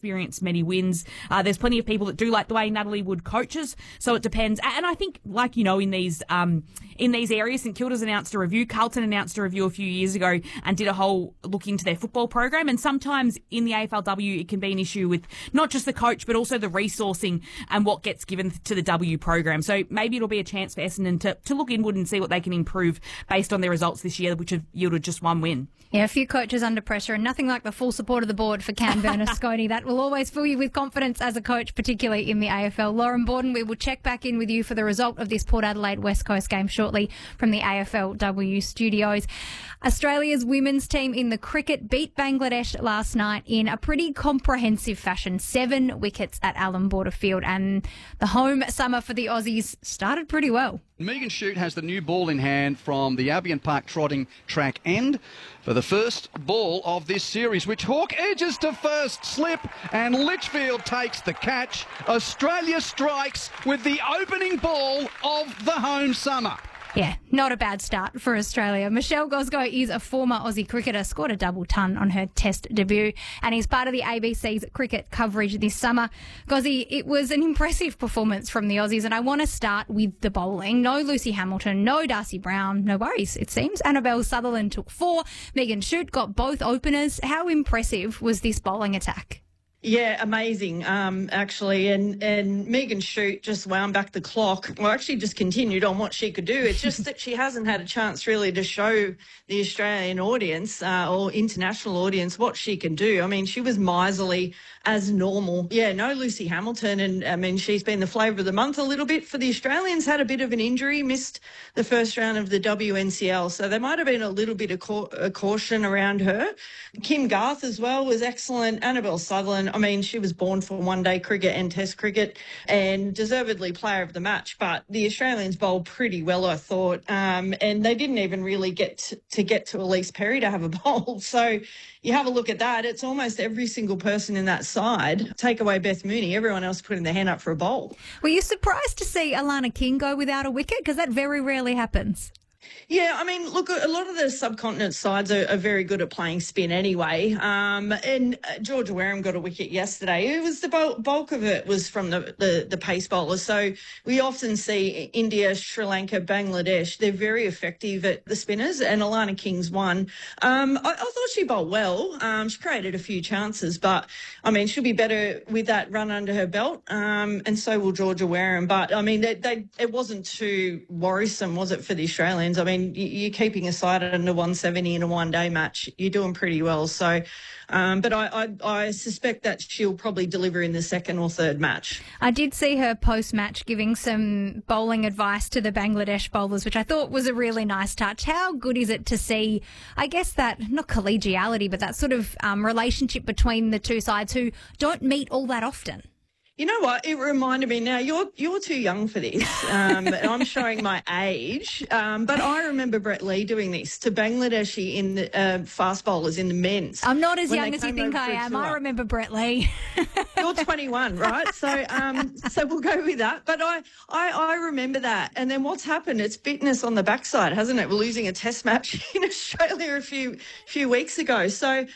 experienced many wins. There's plenty of people that do like the way Natalie Wood coaches, so it depends. And I think, like, in these areas, St Kilda's announced a review. Carlton announced a review a few years ago and did a whole look into their football program. And sometimes in the AFLW, it can be an issue with not just the coach, but also the resourcing and what gets given to the W program. So maybe it'll be a chance for Essendon to look inward and see what they can improve based on their results this year, which have yielded just one win. Yeah, a few coaches under pressure and nothing like the full support of the board for Cam Bernasconi. That will always fill you with confidence as a coach, particularly in the AFL. Lauren Borden, we will check back in with you for the result of this Port Adelaide West Coast game shortly from the AFLW studios. Australia's women's team in the cricket beat Bangladesh last night in a pretty comprehensive fashion. 7 wickets at Allan Border Field, and the home summer for the Aussies started pretty well. Megan Shute has the new ball in hand from the Albion Park trotting track end for the first ball of this series, which Hawke edges to first slip and Litchfield takes the catch. Australia strikes with the opening ball of the home summer. Yeah, not a bad start for Australia. Michelle Gosgow is a former Aussie cricketer, scored a double ton on her test debut, and is part of the ABC's cricket coverage this summer. Gozzy, it was an impressive performance from the Aussies, and I want to start with the bowling. No Lucy Hamilton, no Darcy Brown, no worries, it seems. Annabelle Sutherland took 4. Megan Shute got both openers. How impressive was this bowling attack? Yeah, amazing, actually. And Megan Shute just wound back the clock. Well, actually just continued on what she could do. It's just that she hasn't had a chance really to show the Australian audience or international audience what she can do. I mean, she was miserly as normal. Yeah, no Lucy Hamilton. And, I mean, she's been the flavour of the month a little bit for the Australians. Had a bit of an injury, missed the first round of the WNCL. So there might have been a little bit of caution around her. Kim Garth as well was excellent. Annabelle Sutherland, I mean, she was born for one-day cricket and test cricket and deservedly player of the match. But the Australians bowled pretty well, I thought. And they didn't even really get to Elise Perry to have a bowl. So you have a look at that. It's almost every single person in that side. Take away Beth Mooney, everyone else putting their hand up for a bowl. Were you surprised to see Alana King go without a wicket? Because that very rarely happens. Yeah, I mean, look, a lot of the subcontinent sides are very good at playing spin anyway. And Georgia Wareham got a wicket yesterday. It was the bulk of it was from the pace bowlers. So we often see India, Sri Lanka, Bangladesh. They're very effective at the spinners, and Alana King's one. I thought she bowled well. She created a few chances, but, I mean, she'll be better with that run under her belt, and so will Georgia Wareham. But, I mean, it wasn't too worrisome, was it, for the Australians? I mean, you're keeping a side under 170 in a one-day match. You're doing pretty well. So, but I suspect that she'll probably deliver in the second or third match. I did see her post-match giving some bowling advice to the Bangladesh bowlers, which I thought was a really nice touch. How good is it to see, I guess, that, not collegiality, but that sort of relationship between the two sides who don't meet all that often? You know what? It reminded me. Now you're too young for this. And I'm showing my age, but I remember Brett Lee doing this to Bangladeshi in the fast bowlers in the men's. I'm not as young as you think I am. I remember Brett Lee. You're 21, right? So we'll go with that. But I remember that. And then what's happened? It's bitten us on the backside, hasn't it? We're losing a test match in Australia a few weeks ago. So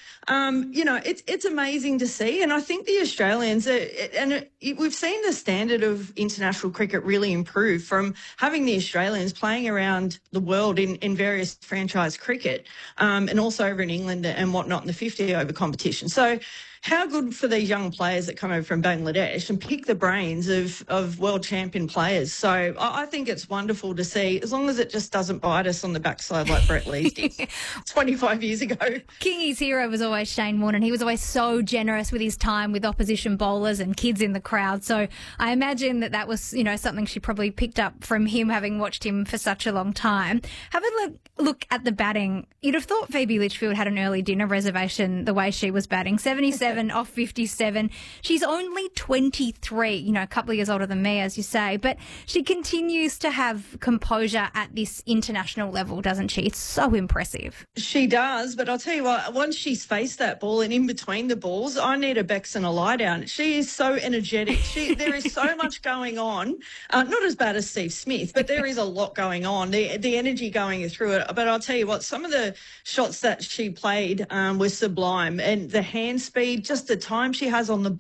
it's amazing to see. And I think the Australians we've seen the standard of international cricket really improve from having the Australians playing around the world in various franchise cricket, and also over in England and whatnot in the 50 over competition. So how good for these young players that come over from Bangladesh and pick the brains of world champion players. So I think it's wonderful to see, as long as it just doesn't bite us on the backside like Brett Lee did 25 years ago. Kingy's hero was always Shane Warne, and he was always so generous with his time with opposition bowlers and kids in the crowd. So I imagine that was, something she probably picked up from him, having watched him for such a long time. Have a look at the batting. You'd have thought Phoebe Litchfield had an early dinner reservation the way she was batting. 77 off 57. She's only 23, a couple of years older than me, as you say, but she continues to have composure at this international level, doesn't she? It's so impressive. She does, but I'll tell you what, once she's faced that ball and in between the balls, I need a Bex and a lie down. She is so energetic. There is so much going on. Not as bad as Steve Smith, but there is a lot going on. The energy going through it. But I'll tell you what, some of the shots that she played were sublime, and the hand speed, just the time she has on the